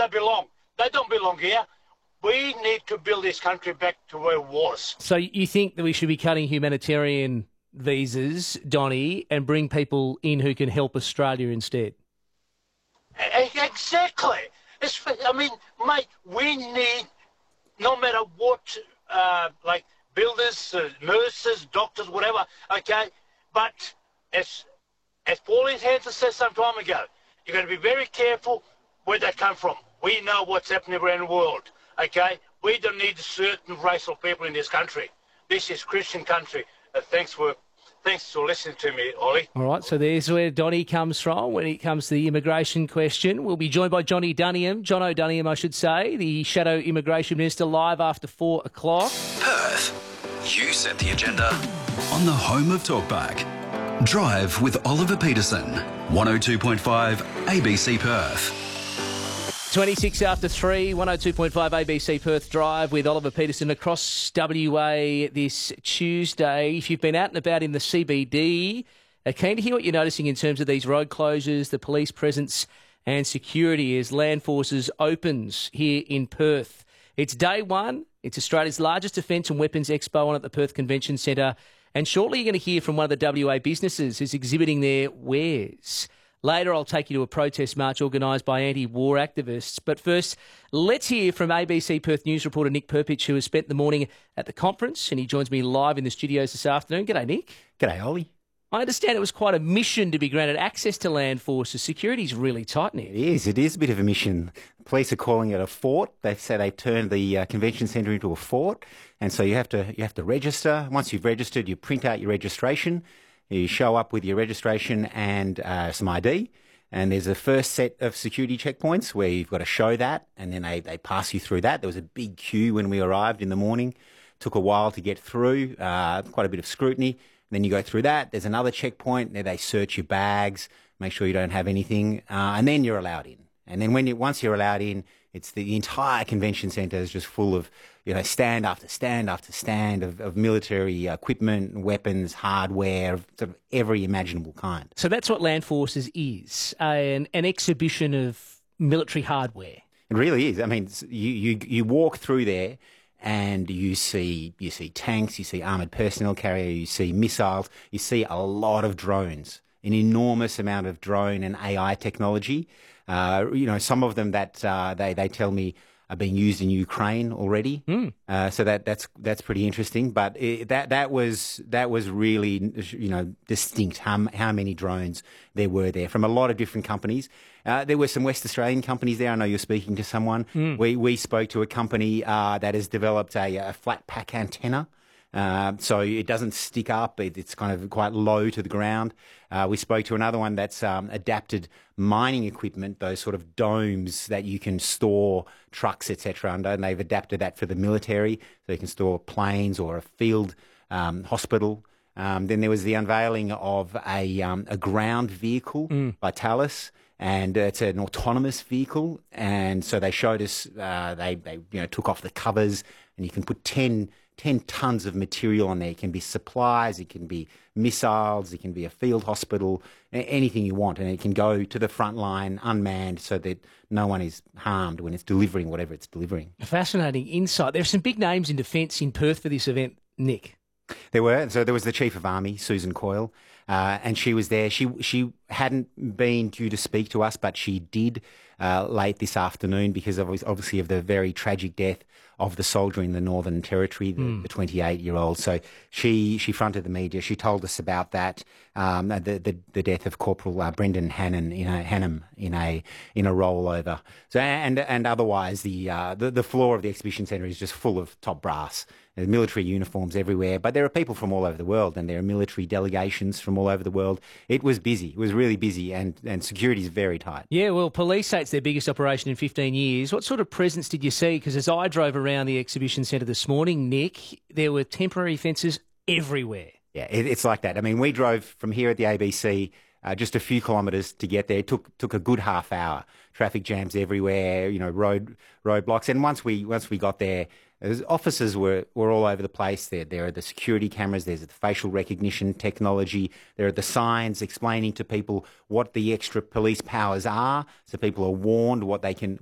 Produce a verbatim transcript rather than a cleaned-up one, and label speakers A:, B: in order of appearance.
A: belong. They don't belong here. We need to build this country back to where it was.
B: So you think that we should be cutting humanitarian visas, Donny, and bring people in who can help Australia instead?
A: Exactly. It's, I mean, mate, we need, no matter what, uh, like builders, uh, nurses, doctors, whatever, okay? But as, as Pauline Hanson said some time ago, you've got to be very careful where they come from. We know what's happening around the world, okay? We don't need certain racial people in this country. This is Christian country. Uh, thanks for thanks for listening to me, Ollie.
B: All right, so there's where Donny comes from when it comes to the immigration question. We'll be joined by Johnny Dunningham, John O'Dunningham, I should say, the Shadow Immigration Minister, live after four o'clock.
C: Perth, you set the agenda on the home of Talkback. Drive with Oliver Peterson, one oh two point five A B C Perth.
B: twenty-six after three, one oh two point five A B C Perth Drive with Oliver Peterson across W A this Tuesday. If you've been out and about in the C B D, uh, keen to hear what you're noticing in terms of these road closures, the police presence and security as Land Forces opens here in Perth. It's day one. It's Australia's largest defence and weapons expo on at the Perth Convention Centre. And shortly you're going to hear from one of the W A businesses who's exhibiting their wares. Later, I'll take you to a protest march organised by anti-war activists. But first, let's hear from A B C Perth News reporter Nick Perpich, who has spent the morning at the conference, and he joins me live in the studios this afternoon. G'day, Nick.
D: G'day, Ollie.
B: I understand it was quite a mission to be granted access to Land Forces. Security's really tight now.
D: It is. It is a bit of a mission. Police are calling it a fort. They say they've turned the uh, convention centre into a fort, and so you have to you have to register. Once you've registered, you print out your registration. You show up with your registration and uh, some I D, and there's a first set of security checkpoints where you've got to show that, and then they, they pass you through that. There was a big queue when we arrived in the morning. Took a while to get through, uh, quite a bit of scrutiny. And then you go through that. There's another checkpoint. There they search your bags, make sure you don't have anything, uh, and then you're allowed in. And then when you, once you're allowed in, it's the, the entire convention centre is just full of, you know, stand after stand after stand of, of military equipment, weapons, hardware, of sort of every imaginable kind.
B: So that's what Land Forces is, uh, an, an exhibition of military hardware.
D: It really is. I mean, you, you, you walk through there and you see you see tanks, you see armoured personnel carrier, you see missiles, you see a lot of drones, an enormous amount of drone and A I technology. Uh, you know, some of them that uh, they they tell me are being used in Ukraine already. Mm. Uh, so that that's that's pretty interesting. But it, that that was that was really, you know, distinct. How how many drones there were there from a lot of different companies. Uh, there were some West Australian companies there. I know you're speaking to someone. Mm. We we spoke to a company uh, that has developed a, a flat pack antenna. Uh, so it doesn't stick up. It, it's kind of quite low to the ground. Uh, we spoke to another one that's um, adapted mining equipment, those sort of domes that you can store trucks, et cetera under, and they've adapted that for the military, so you can store planes or a field um, hospital. Um, then there was the unveiling of a, um, a ground vehicle mm. by Thales. And uh, it's an autonomous vehicle, and so they showed us. Uh, they they you know took off the covers, and you can put ten, ten tons of material on there. It can be supplies, it can be missiles, it can be a field hospital, anything you want, and it can go to the front line unmanned, so that no one is harmed when it's delivering whatever it's delivering.
B: Fascinating insight. There are some big names in defence in Perth for this event, Nick.
D: There were. So there was the Chief of Army, Susan Coyle, uh, and she was there. She she hadn't been due to speak to us, but she did uh, late this afternoon because of, obviously of the very tragic death of the soldier in the Northern Territory, the, mm. the twenty-eight-year-old. So she she fronted the media. She told us about that, um, the, the the death of Corporal uh, Brendan Hannon in a Hannum in a in a rollover. So and and otherwise the uh, the, the floor of the exhibition centre is just full of top brass. There's military uniforms everywhere, but there are people from all over the world, and there are military delegations from all over the world. It was busy. It was really busy, and, and security is very tight.
B: Yeah, well, police say it's their biggest operation in fifteen years. What sort of presence did you see? Because as I drove around the exhibition centre this morning, Nick, there were temporary fences everywhere.
D: Yeah, it, it's like that. I mean, we drove from here at the A B C uh, just a few kilometres to get there. It took took a good half hour. Traffic jams everywhere, you know, road roadblocks. And once we once we got there, officers were, were all over the place. There, there are the security cameras, there's the facial recognition technology, there are the signs explaining to people what the extra police powers are, so people are warned what they can